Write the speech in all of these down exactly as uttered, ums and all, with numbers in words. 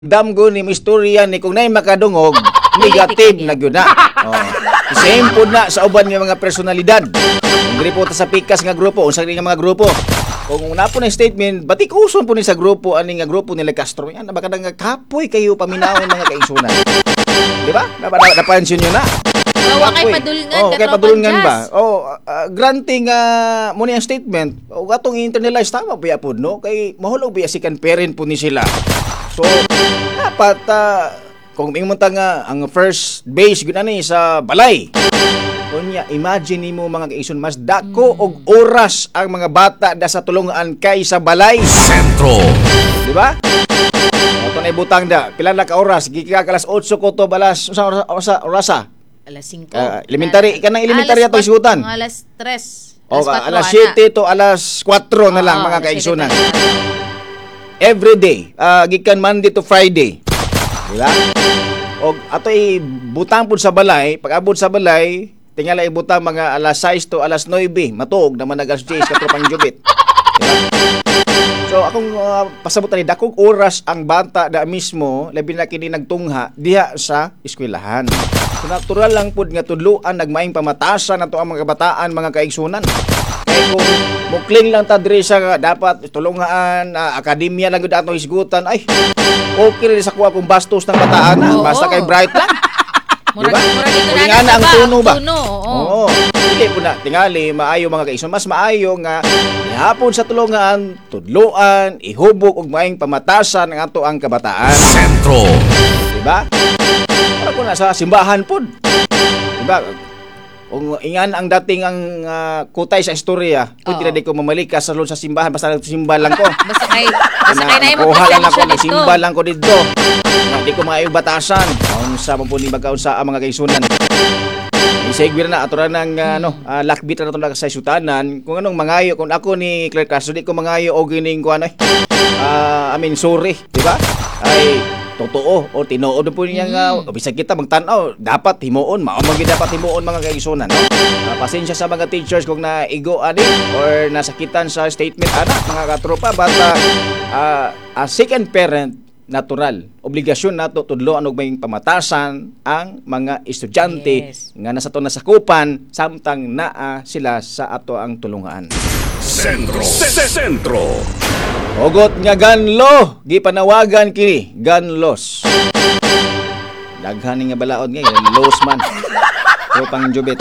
damgo ni istorya ni kung naay makadungog negative na gyud na. Oh. Same pud na sa uban nga mga personalidad. Kung diri po ta sa pikas nga grupo, unsa nga mga grupo. Kung una po na statement, batik uson po ni sa grupo ani nga grupo nila Castro. Yan baka nga kapoy kayo paminawon mga kaigsunan. Di ba? Napansin niyo na. Bawa kay padulngan, oh, kay padulngan ba? Oh, uh, granting uh, mo niyang statement. O atong internalize tama pa yapod no kay mahulog biya sikan parent po ni sila. So, dapat uh, kung ingon ta nga ang first base gud ani sa balay. Kunya, imagine nimo mga kaigsoon mas dako og oras ang mga bata da sa tulungan kay sa balay. Sentro. Di ba? Oto na ibutang da. Pila na ka oras? Gika ka alas otso ko to balas sa orasa orasa. Alas singko. Uh, elementary, kanang elementary ato Alas isutan. Mga alas tres. O, Alas alas kwatro, siyete to alas kwatro na lang Oo, mga alas kaigsunan. siyete tayo. Every day, uh, gikan Monday to Friday. Di ba? O ato ay butang pud sa balay, pag abot sa balay, tingala ibutang mga alas sais to alas nuebe, matuog naman nagas Jays katropang jubit. Diba? So akong uh, pasabot ni dakog oras ang bata da mismo labi na kini nagtungha diha sa eskwelahan. So natural lang pud nga tudloan nagmaing pamatasan nato ang mga kabataan mga kaigsunan. Kay kung mukling lang ta diri sa dapat tulungan uh, akademya lang gud ato hisgutan ay okay rin sa kuha kong bastos ng bataan na. Oo. Basta kay bright lang. Murag, Diba? murag ito Kung na nga na ang ba? tuno ba? Tuno, oo. Oo. Hindi po na, tingali, maayo mga kaigsoon. Mas maayo nga, ihapon sa tulungan, tudloan, ihubog, ug maayong pamatasan ng ato ang kabataan. Sentro. Diba? Para po na sa simbahan po. Diba? Kung ingan ang dating ang uh, kutay sa istorya, pwede Oo. na di ko mamalikas sa loob sa simbahan, basta nagsimba lang ko. Basta kay, basta kay na yung Nakuha lang ako, magpasensya dito. nagsimba lang ko dito. Hindi ko maayo batasan. Unsa man po ni magkaunsa ang mga kaigsunan. Isegwir na ato ra nang uh, ano, uh, lakbit na nato sa sutanan. Kung anong mangayo kung ako ni Claire Castro di ko mangayo og gining kuan ay. Uh, I mean sorry, di ba? Ay totoo o tinuod po niya nga uh, bisag kita magtan-aw dapat himuon mao man gid dapat himuon mga kaigsunan no? Uh, pasensya sa mga teachers kung naigo ani or nasakitan sa statement ana mga katropa bata uh, a second parent natural obligasyon nato tudloan og may pamatasan ang mga estudyante Yes. nga nasa to nasakupan samtang naa sila sa ato ang tulungan. Sentro. Sentro. Ogot nga ganlo, gipanawagan kini, ganlos. Daghan nga balaod nga, los man. So pang jubit.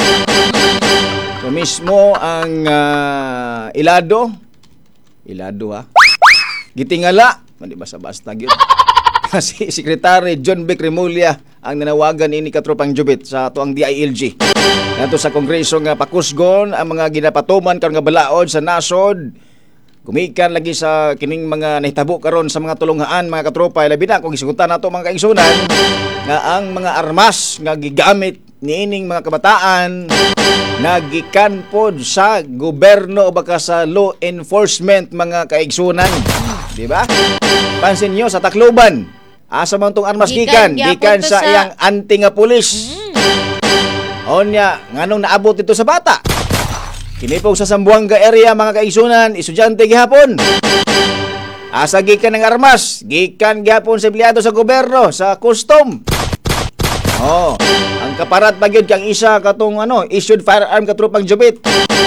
So mismo ang uh, ilado, ilado ha, gitingala, hindi basta-basta gyud. Kasi Secretary John Vic Remulla ang nanawagan ini katropang jubit sa ato ang D I L G. Nato sa Kongreso nga pakusgon ang mga ginapatuman karon nga balaod sa nasod. Gumikan lagi sa kining mga nahitabo karon sa mga tulungaan mga katropa labi na kung isugutan nato mga kaigsunan nga ang mga armas nga gigamit niining mga kabataan nagikan pod sa gobyerno o baka sa law enforcement mga kaigsunan, di ba? Pansin niyo sa Tacloban, asa man tong armas gikan, Gikan, gikan gyapon to sa sa- iyang anti nga pulis. Onya, nganong naabot ito sa bata? Kinipog sa Zamboanga area mga kaigsunan, estudyante gihapon. Asa gikan ng armas, gikan gihapon sa empleyado sa gobyerno, sa custom. Oh, ang kaparat bagyod kang isa katong ano, issued firearm katropang jubit.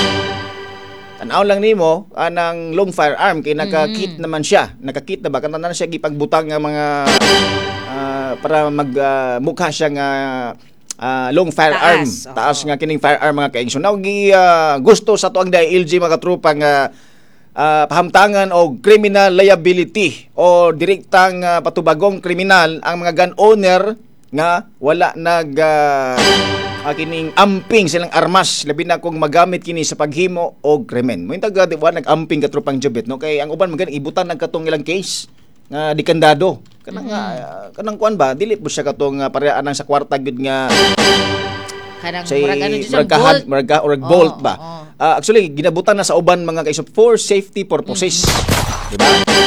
Tanaw lang nimo anang long firearm kay naka-kit naman siya. Naka-kit na ba kanang na siya gipagbutang nga mga ah, para mag ah, mukha siya nga ah, long firearm. Taas, oo. Taas nga kining firearm mga kaigsoon. Now gi ah, gusto sa tuang D I L G mga katropa nga ah, pahamtangan o criminal liability o direktang ah, patubagong kriminal ang mga gun owner nga wala nag uh, kining amping silang armas labi na kung magamit kini sa paghimo og krimen. Mo taga di ba nag-amping katropang jubit no kay ang uban magan ibutan ng katong ilang case nga dikandado. Kanang mm-hmm. uh, kanang kuan ba dili po siya katong uh, parehaan sa kwarta gud nga Kanang say murag ano dyan, markahan bolt. marka or Oo, bolt ba. oo. Ah, actually ginabutan na sa uban mga kaisop for safety purposes. Di ba? Mo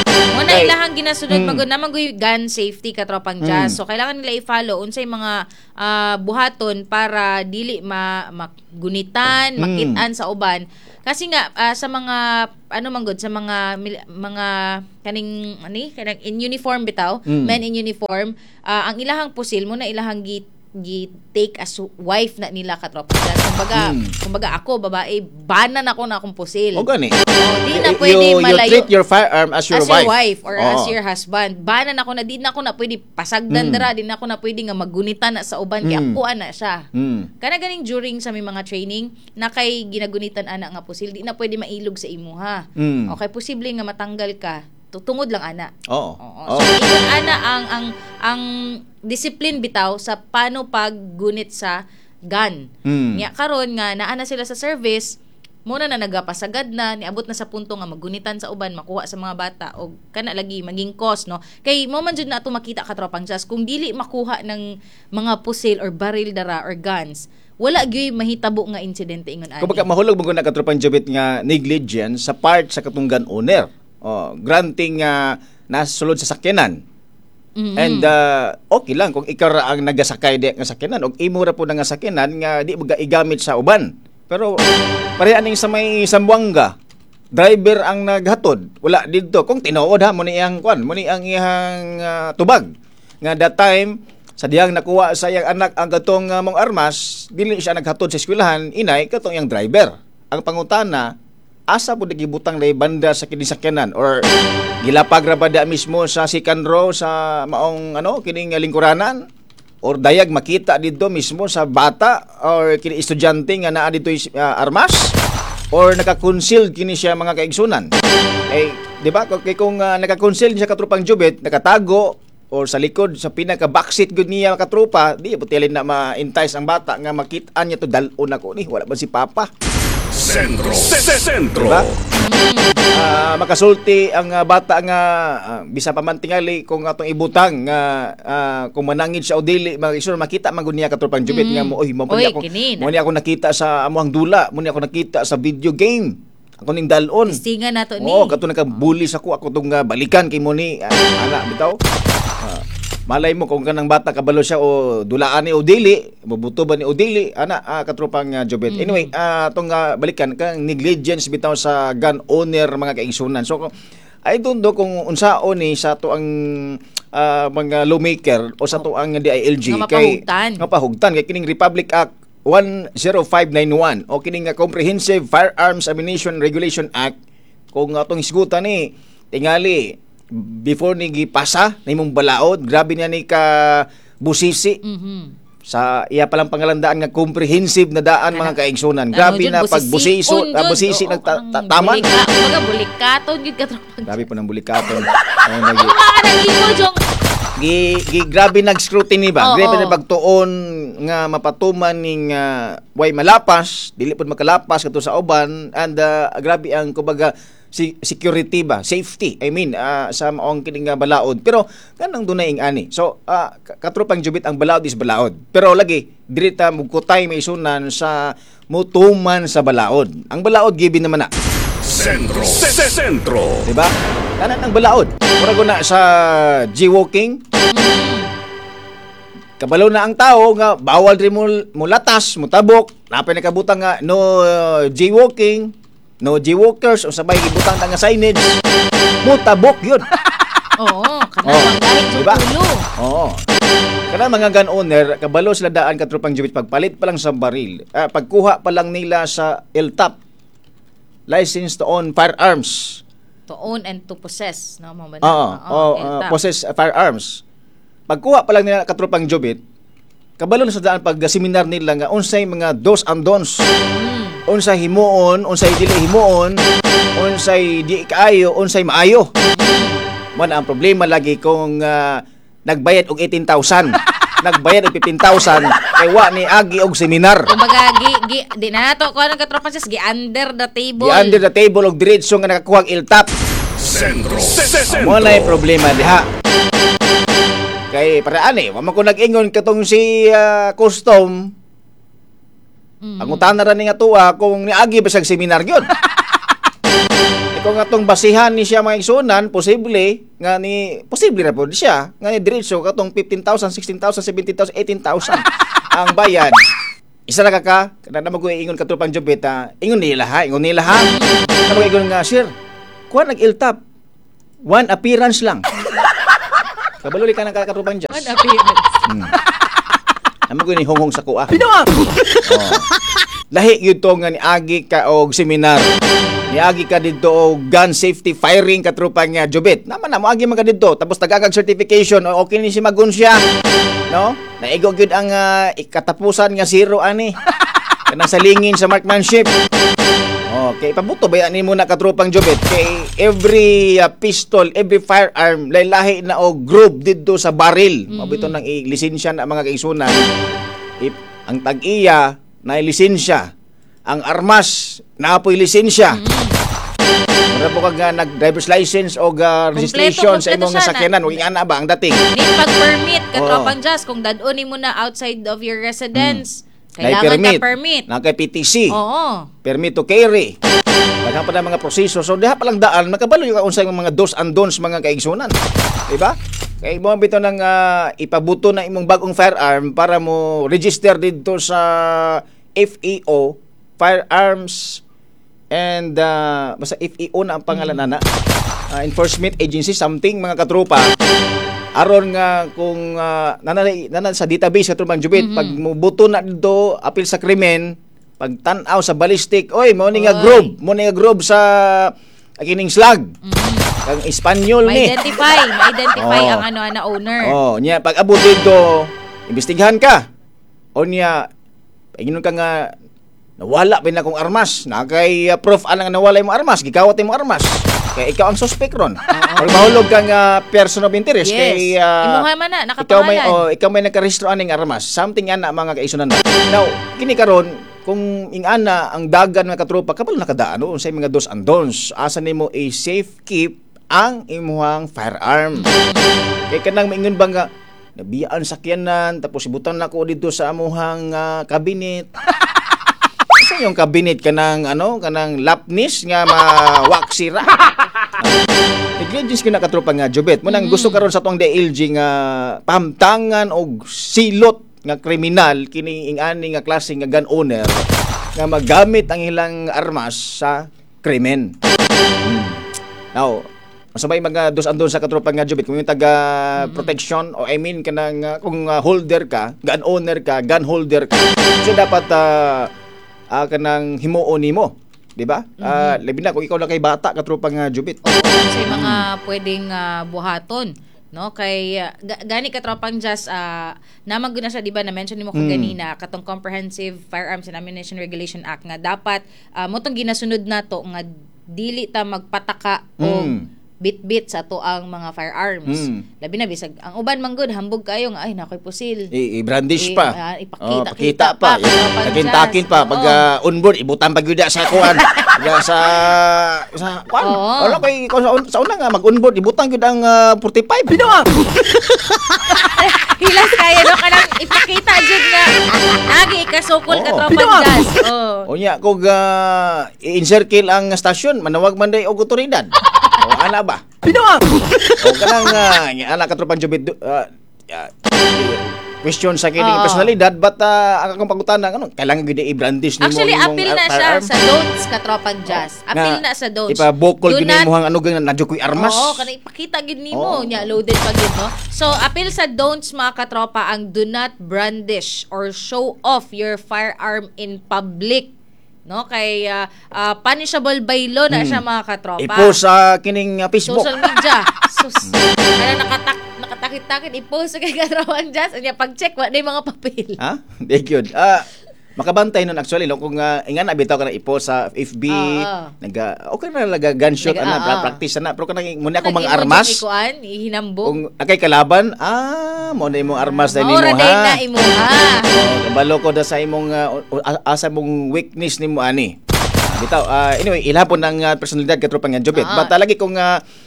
na kay- ilahang ginasunod Mm. magud naman goy gun safety ka tropang jazz. So kailangan nila i-follow unsay mga ah, buhaton para dili ma magunitan, Mm. makitaan sa uban. Kasi nga ah, sa mga ano man gud sa mga mil- mga kaning ani kanang in uniform bitaw, Mm. men in uniform, ah, ang ilahang pusil mo na ilahang gi gi take as wife na nila ka tropang jazz. Kumbaga, Mm. kumbaga ako babae, banan ako na akong pusil. O gani. Oh, di na You- pwede you, malayo. You treat your firearm as your as wife. your wife or Oo. as your husband. Banan ako na di na ako na pwede pasagdan Mm. dara, di na ako na pwede nga magunitan na sa uban kay Mm. ako ana siya. Mm. Kana ganing during sa may mga training na kay ginagunitan ana nga pusil, di na pwede mailog sa imuha. Mm. Okay, posible nga matanggal ka tutungod lang ana. Oo. Oo. Oo. So iyon ana ang ang ang discipline bitaw sa paano paggunit sa gun. Mm. Nya karon nga naa na sila sa service, muna na nagapasagad na, niabot na sa punto nga magunitan sa uban, makuha sa mga bata o kana lagi maging cause, no. Kay mo man jud na ato makita ka tropang jazz kung dili makuha ng mga pusil or baril dara or guns, wala gyud mahitabo nga insidente ingon ani. Kumbaga mahulog mo na katropang jubit nga negligence sa part sa katunggan owner. Oh, granting nga nasulod sa sakyanan. Mhm. And uh, okay lang kung ikaw ra ang nagasakay di nga sakyanan og imo ra po nga sakyanan nga di mo igamit sa uban. Pero pare aning sa may Sambuanga, driver ang naghatod. Wala didto kung tinuod ha mo ni iyang kwan, mo ni ang iyang uh, tubag. Nga that time sa diyang nakuha sa iyang anak ang katong uh, mong armas, dili siya naghatod sa eskwelahan, inay katong iyang driver. Ang pangutana, asa po nagibutang na banda sa kinisakyanan or gilapag ra ba da mismo sa second row sa maong ano kining lingkuranan or dayag makita dito mismo sa bata or kini estudyante nga naa dito uh, armas or naka-concealed kini siya mga kaigsunan. Eh, di ba? Kung, kung uh, naka-concealed siya katropang jubit, nakatago or sa likod sa pinaka backseat gud niya katrupa, di butilin na ma-entice ang bata nga makita niya to dalon ako ni wala ba si papa. Sentro. Sentro. Diba? Ah, makasulti ang ah, bata nga ah, bisa pa man tingali kung atong ibutang nga ah, kung manangid siya o dili magisur makita man gud niya katropang jubit Mm. nga mo oy mo Oy, ako kini. mo ni ako nakita sa amuang dula mo ni ako nakita sa video game ako ning dalon. Tistingan nato ni. Oo, kato naka-bully sa ko ako tong ah, balikan kay mo ni ah, ana bitaw. Ah, malay mo kung kanang bata kabalo siya o dulaan ni o dili, mabuto ba ni o dili, ana ah, katropang uh, jubit. Mhm. Anyway, ah tong ah, balikan kang negligence bitaw sa gun owner mga kaigsunan. So I don't know kung unsaon ni sa to ang ah, mga lawmaker o sa to ang D I L G Nga mapahugtan. nga pahugtan kay kining Republic Act one oh five nine one o kining nga Comprehensive Firearms Ammunition Regulation Act kung atong isgutan ni tingali before ni gipasa na imong balaod grabe niya ni ka busisi Mhm. sa iya palang pangalandaan nga comprehensive na daan mga kaigsunan grabe na pag busiso uh, busisi nagtaman Kumbaga bulikaton gid ka tropang. grabe po ng bulikaton oh, nag Mga nag-imo jong gi, gi grabe nag-scrutiny ba? Oo. Grabe na pagtuon nga mapatuman ning uh, way malapas, dili pud makalapas kadto sa uban and uh, grabe ang kumbaga si, security ba, safety. I mean, uh, sa maong kining nga balaod. Pero kanang dunay ing ani. So, uh, katropang jubit ang balaod is balaod. Pero lagi diri ta mugkutay may isunan sa mutuman sa balaod. Ang balaod given naman na, Sentro. Sentro. di ba? Kanan ang balaod. Mura na sa jaywalking, kabalo na ang tao nga bawal rin mo mulatas, mutabok, napay nakabutang nga no uh, jaywalking, no jaywalkers o sabay gibutang nga signage. Mutabok yun. Oo, kana Oo. manggaling jud Diba? ulo. Oo. Kana mga gun owner, kabalo sila daan katropang jubit pagpalit pa lang sa baril. Ah, pagkuha pa lang nila sa L T A P, license to own firearms. To own and to possess, no mo ba? Oo, oh, uh, possess uh, firearms. Pagkuha pa lang nila katropang jubit, kabalo na sa daan pag seminar nila nga unsay mga dos and don'ts. Mm. Unsay himuon, unsay dili himuon, unsay di kaayo, unsay maayo. Man ang problema lagi kung ah, nagbayad og eighteen thousand, nagbayad og fifteen thousand kay wa ni agi og seminar. Kumbaga gi, gi di na nato ko anong katropang sis gi under the table. Di under the table og diretso nga nakakuha og L T A P. Sentro. Sentro. Mo na problema diha. Kay para ani, wa man ko nag-ingon katong si ah, custom. Mm. Ang utana ra ni nga tuwa kung niagi ba siyang seminar gyud. E kung atong basihan ni siya mga igsunan, posible nga ni posible ra pod siya nga ni diretso katong fifteen thousand, sixteen thousand, seventeen thousand, eighteen thousand ang bayad. Isa ra ka ka, kada mo ko ingon katropang jubit, ah, ingon nila ha, ingon nila ha. Ano ingon nga, sir, kuha nag-iltap. One appearance lang. Kabalo ka ng katropang jazz. One appearance. Hmm. Amo ko ni honghong sa kuha. Pinawang! Oh. Lahi yun to nga ni agi ka og seminar. Ni agi ka dito og gun safety firing katropang nga jubit. Naman na mo agi man ka dito tapos tagagag certification o okay ni si magun siya. No? Naigo gyud ang uh, ikatapusan nga zero ani. Kanang salingin sa marksmanship. Okay, pabuto ba yan mo na katropang jubit kay every uh, pistol, every firearm lahi na og group dito sa baril. Mm-hmm. Mabito nang i-lisensya na mga kaisunan. If ang tag-iya na lisensya, ang armas na apoy lisensya. Mm-hmm. Mura po kag uh, nag-driver's license o uh, registration sa imong sakyanan. Huwag ana ba ang dating? Need pag-permit, katropang jazz. Kung daduni mo na outside of your residence, mm. kailangan permit. ka permit. Naka P T C. Oo. Permit to carry. Pagka pa na mga proseso. So, diha pa lang daan, makabalo yung unsay mga dos and don'ts mga kaigsunan. Diba? Kaya mo bito nang uh, ipabuto na imong bagong firearm para mo register dito sa F E O, Firearms and uh, basta F E O na ang pangalan na uh, Enforcement Agency, something mga katropa. Aron nga kung uh, nanay nanay sa database katropang jubit, mm-hmm. pag mubuto na dito apil sa krimen, pag tan-aw sa ballistic, oy mo ni nga group, mo ni nga group sa kining slag. Mm-hmm. Kang Espanyol ni. Ma-identify, ma-identify oh. ang ano ana owner. Oh, nya pag abot dito, imbestigahan ka. O niya, ingon ka nga nawala pa na kong armas. Na kay uh, proof anang nawala imong armas, gikawat imong armas. Kaya ikaw ang suspect ron. Or mahulog kang uh, person of interest. Yes. Kay uh, Imuha man na, ikaw may nakapangalan. oh, ikaw may nakarehistro aning armas. Something ana mga kaisunan. Now, kini karon kung ingana ang dagan nga katropa kapal nakadaan no sa mga dos and don'ts. Asa nimo i safe keep ang imuhang firearm. Kay kanang maingon ba nga nabiyaan sakyanan tapos ibutan nako dito sa amuhang uh, cabinet. Sa yung cabinet kanang ano kanang lapnis nga mawaksira. Nagledges ka na katropa nga jubet. Mo nang gusto karon sa tuang D L G nga pamtangan og silot nga kriminal kini ingani nga klase nga gun owner nga magamit ang ilang armas sa krimen. Hmm. Now, masabay mga dos andon sa katropa nga jubit kung yung taga protection o I mean kanang uh, kung uh, holder ka, gun owner ka, gun holder ka. So dapat uh, uh, kanang himuon nimo, di ba? Mm-hmm. Uh, labi na kung ikaw lang kay bata katropa nga jubit. Oo, kasi mga pwedeng uh, buhaton. No kay uh, gani ka tropang just uh, namag na siya di ba na mention nimo ko mm. ganina katong Comprehensive Firearms and Ammunition Regulation Act nga dapat uh, mo tong ginasunod nato nga dili ta magpataka mm. og bit-bit sa to ang mga firearms. Mm. Labi na bisag ang uban man good hambog kayo nga ay nakoy pusil. I- i-brandish pa. Uh, ipakita oh, pakita pa. Takin-takin pa pag uh, onboard ibutan pag gyud sa kuan. sa sa kuan. Oh. Wala kay sa, sa una nga mag-onboard ibutan gyud ang uh, forty-five binawa. Hilas kaya no kanang ipakita jud nga agi ikasukol ka tropang gas. Oh. Unya kog uh, i-encircle ang stasyon manawag man day og otoridad. O ana ba? Pinawang. O kanang uh, ana ka tropang jubit uh, uh, question sa kining oh. personalidad but uh, ang akong pangutana ano kailangan gyud i-brandish nimo actually imong appeal na uh, siya firearm? sa don'ts ka tropang jazz. Appeal na sa don'ts. Ipa-bokol gyud nimo hang ano gyud nadyokoy armas. Oo, kana ipakita gyud nimo oh. nya loaded pa gyud no. So appeal sa don'ts mga katropa ang do not brandish or show off your firearm in public. No kay uh, uh, punishable by law na hmm. siya mga katropa. I-post sa kining uh, Facebook. Social media. Sus. Kaya nakatak nakatakit-takit i-post sa kay katropan jazz anya pag-check wa day mga papel. Ha? Thank you. Ah, makabantay nun actually no kung uh, ingana bitaw ka na ipost sa F B uh, naga okay na laga gunshot naga, ana uh, practice na pero kanang muna akong mga armas ikuan ihinambog kung akay kalaban ah mo na imong armas na nimo Maura ha day na imo ha oh, kabalo ko da sa imong uh, asa mong weakness nimo ani. Uh, bitaw uh, anyway ilhapon ang uh, personalidad katropang nga jubit uh, but uh, lagi kung uh,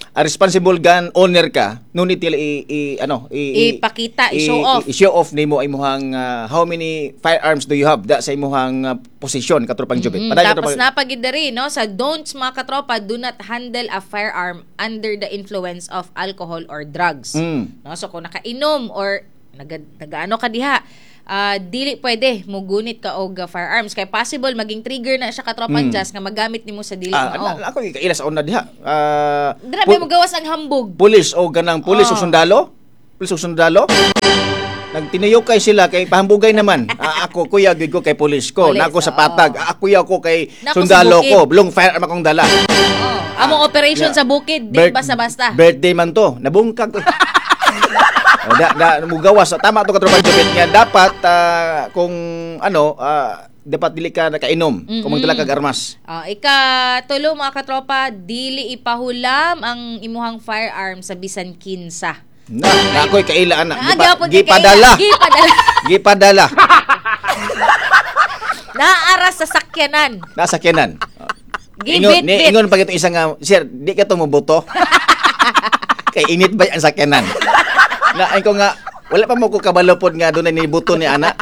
a responsible gun owner ka, ngunit nila i, i ano, i, Ipakita, i-show off. I-show off nimo imong uh, how many firearms do you have da sa imong uh, posisyon katropang Jubit. Mm, Paday tapos katropang- napagid rin, no, sa don'ts mga katropa, do not handle a firearm under the influence of alcohol or drugs. Mm. No, so kung nakainom or nag nagaano ka diha, ah, dili pwede mugunit ka og uh, firearms kay possible maging trigger na siya katropang Mm. jazz nga magamit nimo sa dili Ah, mao. na- ako ila sa una diha. Ah, Grabe pu- mo gawas ang hambog. pulis o ganang pulis o Oh. sundalo? Pulis o sundalo? Nagtinayok kay sila kay pahambugay naman. Ah, ako kuya gid ko kay pulis ko, Pulis, nako sa oo. patag. Ah, kuya ko kay Nako sa sundalo bukid. ko, blong firearm akong dala. Oh, amo operation Yeah. sa bukid, di Birth- basta-basta. Birthday man to, nabungkag ko. O, da, da, mugawas. Tama to katropang Jubit nga dapat ah, kung ano, ah, dapat dili ka nakainom kung magdala kag armas. Ah, ika tulo mga katropa, dili ipahulam ang imuhang firearm sa bisan kinsa. Na, na ako'y kaila ana. Ah, Gipa- gyapon kay Gipadala. kaila. Gipadala. Gipadala. Naaras sa sakyanan. Nasa kenan. Gibit-bit. Ingon, ni, ingon pa itong isang, uh, sir, di ka tumubuto. Kay init ba yan sa kenan? Na, ay ko nga, wala pa mo ko kabalopod nga doon ni buto ni ana.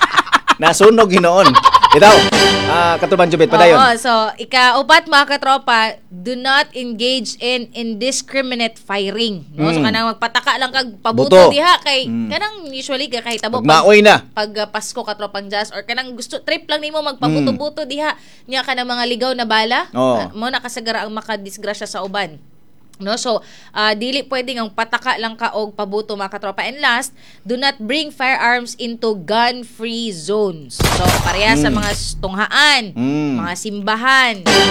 Nasunog hinoon. Itaw, ah, katubang Jubit, padayon. Oo, so ika-upat mga katropa, do not engage in indiscriminate firing. No? So Mm. kanang magpataka lang kag pabuto Buto. diha kay Mm. kanang usually ka kahit tabo Magmaoy na. pag uh, Pasko katropang jazz or kanang gusto trip lang nimo magpabuto-buto diha nya ka ng mga ligaw na bala. Oo. Ah, mo na kasagara ang makadisgrasya sa uban. No, so ah, dili pwedeng ang pataka lang ka og pabuto mga katropa. And last, do not bring firearms into gun-free zones. So pareha sa Mm. mga tunghaan, Mm. mga simbahan,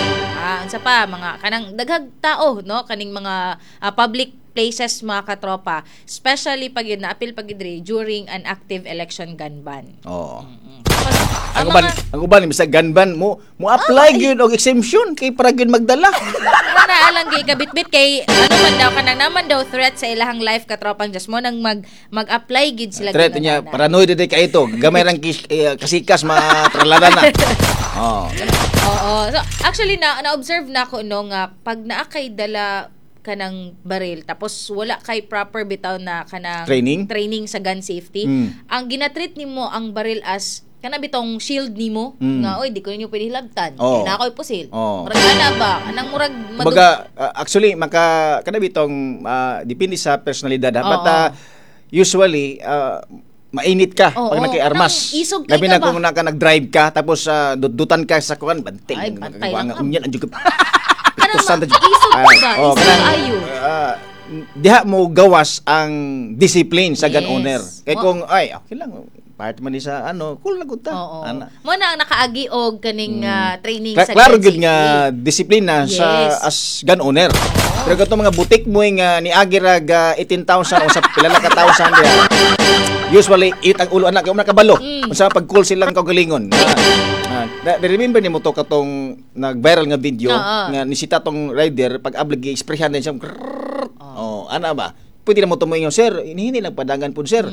ah unsa pa mga kanang daghag tao, no, kaning mga ah, public places mga katropa, especially pag yun na-appeal pag yun diri during an active election gun ban. Oo. Tapos, Ang ang uban, mga ang uban sa gunban mo, mo apply gyud og exemption kay para gyud magdala. na alang gay kabitbit kay ano man daw kanang naman daw threat sa ilahang life katropang just mo nang mag mag-apply gid sila Threat gid niya, na- paranoid din kay ito. Gamay rang kis, eh, kasikas matralada na. Oh. Oo. So actually na na-observe na ko no nga pag naa kay dala kanang baril tapos wala kay proper bitaw na kanang Training? training sa gun safety, Mm. ang ginatreat nimo ang baril as kana bitong shield nimo Mm. nga oy di ko ninyo pwede hilabtan Oo. kay na ako'y pusil. Oo. Murag ana ba anang murag madug- Kumbaga, uh, actually, maka, kada bitong, uh, depende sa personalidad. ha? Oo. But, uh, usually, uh, mainit ka Oo, pag oo. naki-armas. Nang isog kay Labi ka na ba? kung naka nag-drive ka, tapos uh, dudutan ka sa kuwan, banting. Ay, bantay lang ka. Unyan, anjog ka. Kanang Tusan, ma- isog ka ba? oh, Isog kanang, ayo. uh, diha mo gawas ang discipline sa gun Yes. owner. Kaya Mo- kung, ay, okay lang, part man ni sa, ano, cool na ta. Oo. Ana. Mo na ang nakaagi og kaning ah, training Kla- sa klaro gun gyud nga safety. disiplina sa Yes. as gun owner. Pero kato mga butik mo nga ni agirag uh, eighteen thousand o sa pila na ka thousand diha. Usually it ang ulo anak kay umna kabalo. Mm. Unsa pag cool silang kagalingon. Ah, na, remember nimo to katong nag-viral nga video Oo. nga nisita tong rider pag ablag gi-sprayhan din siya. Grrrr. Oh, ana ba? Pwede na mo tumoy sir, inihini lang padangan pud sir.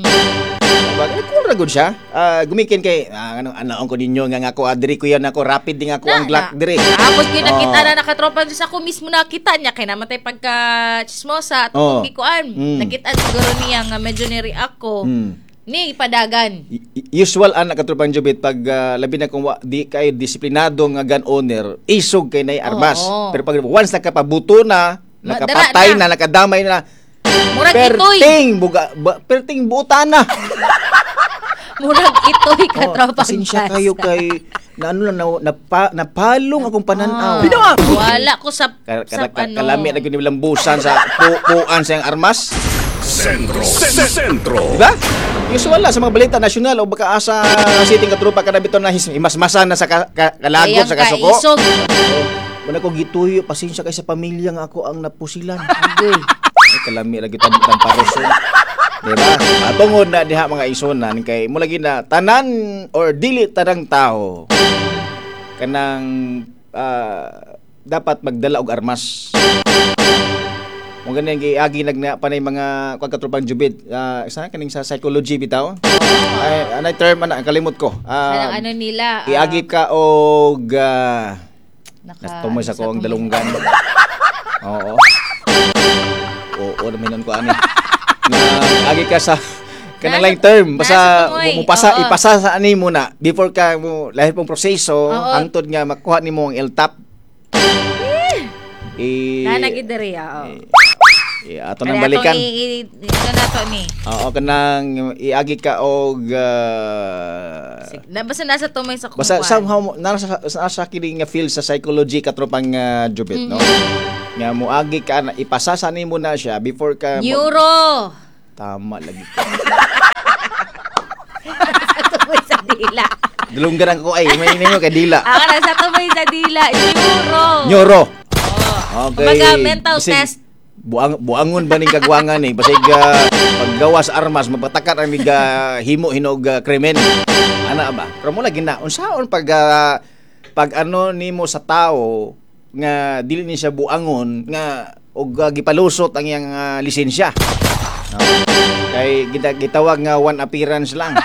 Bagay cool ra gud siya. Ah, gumikin kay ah, ano anaon ko ninyo nga nga ako adri ko yan ako rapid din ako ang Glock dire. Tapos yun nakita Oo. na nakatropa sa ako mismo nakita niya kay namatay pagka chismosa at Oo. oh. gikuan. Mm. Nakita siguro niya nga medyo ni-react ko. Hmm. Ni padagan. Y- usual anak katropang Jubit pag ah, labi na kung wa, di kay disiplinado nga gun owner isog kay nay armas. Oo. Pero pag once nakapabuto na, Ma- nakapatay dara na, nakadamay na, Murag itoy. perting buga ba, perting buta na. Murag itoy Oh, katropa. pasensya kayo kay na ano lang na, napa, napalong akong pananaw. Ah, wala ko sa, Ka- sa ka- ano. kalami na gyud nilang busan sa pu- puan sa iyang armas. Sentro. Se- Sentro. Diba? Usual lang sa mga balita nasyonal o baka asa siting katrupa kada bito na his- himasmasan na sa ka, ka, kalagop Kayang sa kasuko. kaisog. Wala ko gituyo, pasensya kay sa pamilya nga ako ang napusilan. Agoy. Ay, kalami lagi tam tam paroson. Diba? Atungod na diha mga isonan kay mo lagi na tanan or dili tanang tao kanang ah, dapat magdala og armas. Mo ganyan giagi nagna panay mga kagkatropang Jubit. Uh, isa kaning sa psychology bitaw. Ay anay term ana kalimot ko. Kanang Ah, ano nila. ah, iagi ka og uh, naka- Tumoy sa ko ang dalunggan. Oo. oo naman nun ko ani. Na agi ka sa kanang Nasa- lang term basta nasa tumoy. mo pasa Oo. ipasa sa ani mo na before ka mo lahi pong proseso Oo. hangtod nga makuha nimo ang L T A P. Eh, Nanagid diri ah. eh, eh, ato nang balikan. I, i, i, ano na to ni? Oo, kanang iagi ka og uh, Na, basta nasa tumoy sa basta kuwan. somehow nasa nasa kini nga feel sa psychology katropang uh, jubit no. Nga moagi ka na ipasa sa nimo na siya before ka mo- Neuro. tama lagi. Sa tumoy sa dila. Dulunggan ko ay may nimo kay dila. Ako na sa tumoy sa dila. Neuro. Neuro. Oh. Okay. Kumbaga, mental Bisig- test. Buang buangon ba ning kagwangan ni basig uh, paggawas armas mapatakat ang miga himo hinog uh, krimen. Ana ba? Pero mo lagi na unsaon pag uh, pag ano nimo sa tao nga dili ni siya buangon nga og uh, gipalusot ang iyang uh, lisensya. No? Kay gita gitawag nga one appearance lang.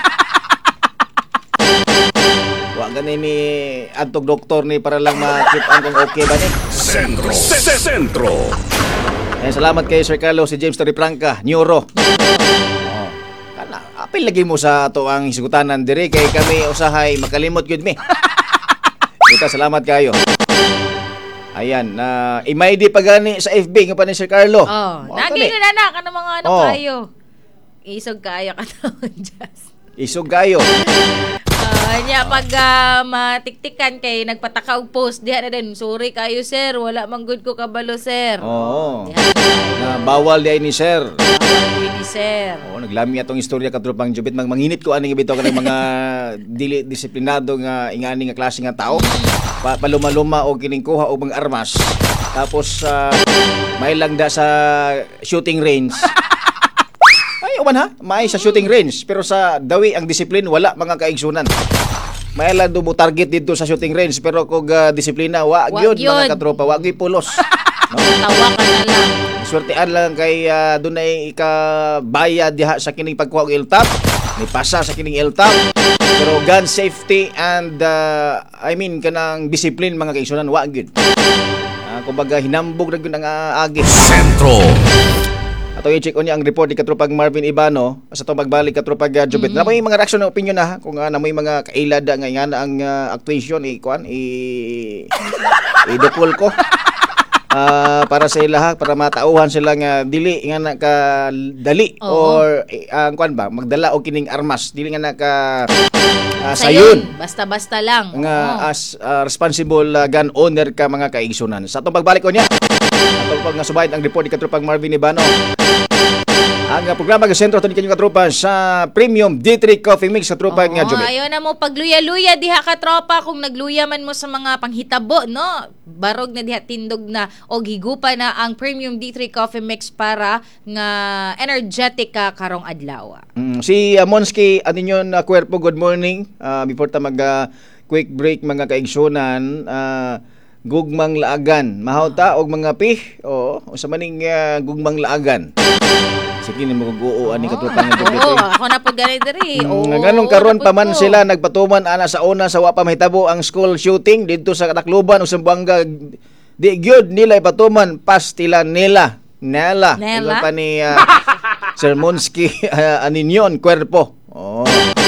Wa gani ni adtog doktor ni para lang makita kung okay ba ni. Sentro. Sentro. Eh, salamat kay Sir Carlos, si James Torrepranca, Neuro. Oh. Kana, apil lagi mo sa to ang hisgutanan diri kay kami usahay makalimot gyud mi. Kita salamat kayo. Ayan, na uh, imay di pagani sa F B nga pa ni Sir Carlo. Oh, Mo nagi kani. na na ka ng mga ano Oh. kayo. Isog kayo ka taon, Jazz. Isog kayo. Ah, nya pag ah, matiktikan kay nagpataka og post diha na din. Sorry kayo sir, wala man good ko kabalo sir. Oo. Diha na kayo. Na bawal di ay ni Sir. Bawal ni sir. Oo, naglami atong istorya katropang jubit mang manginit ko ani bitaw kanang mga dili disiplinado nga ingani nga klase nga tao. Pa paluma-luma o kining kuha og mga armas. Tapos uh, may langda sa shooting range. Ay, uman ha, may sa shooting range pero sa dawi ang discipline wala mga kaigsunan. May lang do mo target dito sa shooting range pero kung uh, disiplina wa Wa gyud gyud. mga katropa, wa gyud pulos. No? Tawa ka na lang. Swertean lang kay uh, dunay ikabayad diha sa kining pagkuha og L T A P, ni pasa sa kining L T A P. Pero gun safety and uh, I mean kanang discipline mga kaigsunan wa gyud. Uh, kumbaga hinambog ra gyud ang uh, agi. Sentro. Ato i-check on niya ang report ni Katropag Marvin Ibano sa itong pagbalik Katropag uh, Jubit. Mm-hmm. Na may mga reaksyon na opinion na ha, kung uh, na may mga kailada nga nga na ang uh, actuation i kuan i idukol ko. Ah, para sa ilaha para matauhan sila nga dili nga na ka dali Oo. or eh, ang kuan ba magdala og kining armas dili nga na ka uh, Sayon. sayon Basta-basta lang. nga Oo. as uh, responsible uh, gun owner ka mga kaigsunan. Sa atong pagbalik ko niya atong pag nasubayad ang report ni Katropag Marvin Ibano. Ang uh, programa ng sentro ito ni kanyang katropa sa Premium D three Coffee Mix Katropag nga Oo, Jubit. ayaw na mo pagluya-luya diha ka tropa kung nagluya man mo sa mga panghitabo no. Barog na diha tindog na og higupa na ang Premium D three Coffee Mix para nga energetic ka karong adlaw. Mm, si uh, Monski aninyon uh, kwerpo good morning. Uh, before ta mag uh, quick break mga kaigsunan uh, gugmang laagan mahaw ta og mga pih o sa maning uh, gugmang laagan. Sige ni mo guo ani katropang nga Oo, ako na po ganit diri. Oo. Mm, ganong karon pa man napod ko. sila nagpatuman ana sa una sa wa pa mahitabo ang school shooting didto sa Tacloban ug Zamboanga di gyud nila ipatuman pastila nila nela Nela? ingon pa ni uh, Sir Monski uh, aninyon kwerpo oh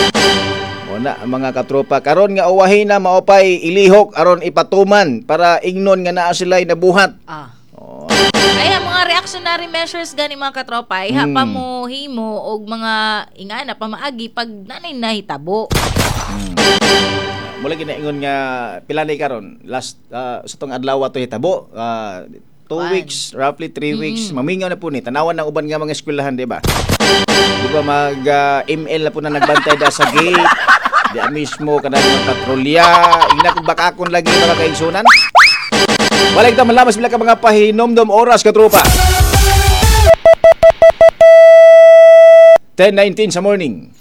na mga katropa karon nga uwahin na maopay ilihok aron ipatuman para ingnon nga naa sila nabuhat. Ah. Oh. Ay, ang mga reactionary measures gani mga katropa, iha pa Hmm. mo himo og mga ingana pa maagi pag nanay nahitabo. Mula ginaingon nga pila ni karon last uh, sa tong adlaw to hitabo uh, two One. weeks roughly three weeks mamingaw na po ni tanawan ng uban nga mga eskwelahan di ba di ba mag uh, M L na po na nagbantay da sa gate di mismo kanang mga patrolya ina kung bakakon lagi mga kaigsunan walay ta malamas bila ka mga pahinomdom oras katropa ten nineteen sa morning.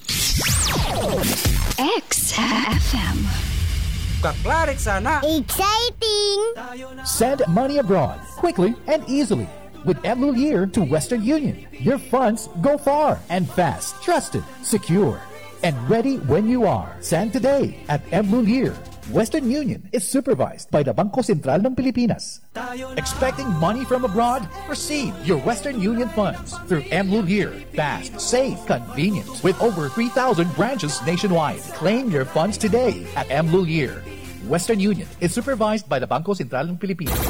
X F M. Kaklarik sana. Exciting! Send money abroad quickly and easily with Emlulier to Western Union. Your funds go far and fast, trusted, secure, and ready when you are. Send today at Emlulier. Western Union is supervised by the Bangko Sentral ng Pilipinas. Expecting money from abroad? Receive your Western Union funds through M. Lulier. Fast, safe, convenient. With over three thousand branches nationwide. Claim your funds today at M. Lulier. Western Union is supervised by the Bangko Sentral ng Pilipinas.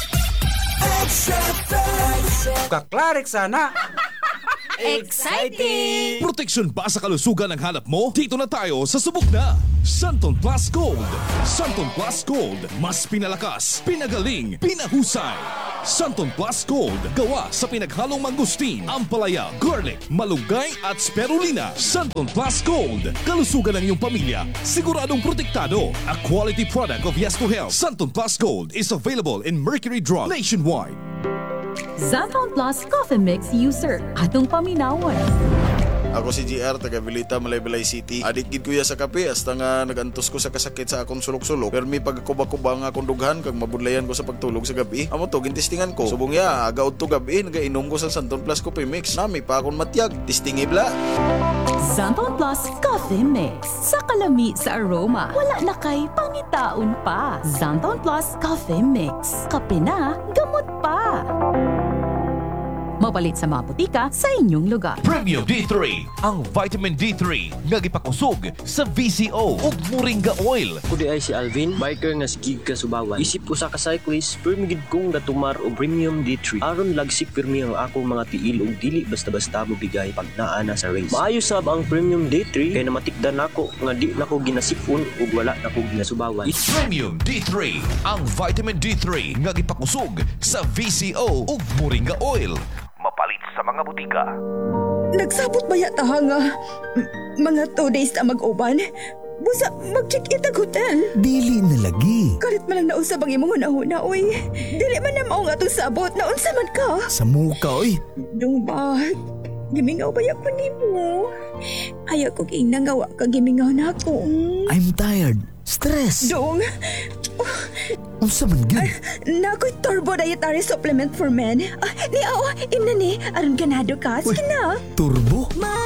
Kaklarik sana. Exciting! Proteksyon ba sa kalusugan ang hanap mo? Dito na tayo sa subok na Santon Plus Gold. Santon Plus Gold, mas pinalakas, pinagaling, pinahusay. Santon Plus Gold, gawa sa pinaghalong mangustin, ampalaya, garlic, malunggay at spirulina. Santon Plus Gold, kalusugan ng iyong pamilya, siguradong protektado. A quality product of Yes to Health. Santon Plus Gold is available in Mercury Drug nationwide. Santon Plus Coffee Mix User. Atong paminawan. Ako si G R, taga Vilita, Malaybalay City. Adik gid kuya sa kape, hasta nga nagantos ko sa kasakit sa akong sulok-sulok. Pero may pagkuba-kuba nga akong dughan, kag mabudlayan ko sa pagtulog sa gabi. Amo to, gintistingan ko. Subong ya, agaw to gabi, nagainom ko sa Santon Plus Coffee Mix. Nami pa akong matiyag, tistingi bla. Santon Plus Coffee Mix. Sa kalami sa aroma, wala na kay pangitaon pa. Santon Plus Coffee Mix. Kape na, gamot pa. Mapalit sa mga butika sa inyong lugar. Premium D three, ang vitamin D three nga gipakusog sa V C O ug Moringa Oil. Kudi ay si Alvin, biker nga sigig ka Subawan. Isip ko sa ka-cyclist, permigid kong gatumar og Premium D three. Aron lagsik pirmi ang akong mga tiil ug dili basta-basta mo bigay pag naa na sa race. Maayo sab ang Premium D three kay namatikdan nako nga di nako ginasipon ug wala nako ginasubawan. Premium D three, ang vitamin D three nga gipakusog sa V C O ug Moringa Oil. Mapalit sa mga butika. Nagsabot ba yata nga m- mga two days na mag-uban? Busa mag-check-in ang hotel. Dili na lagi. Kalit man lang nausab ang imong hunahuna, oy. Dili man na mao nga itong sabot. Naunsa man ka? Sa muka, oy. Dong ba? Gimingaw ba yan ko ni mo? Ayaw ko ginangawa ka gimingaw na ako. I'm tired. Stress. Dong. Unsa man gyud? Nakoy turbo dietary supplement for men. Ah, ni awa, imna ni. Aron ganado ka. Sige na. Turbo?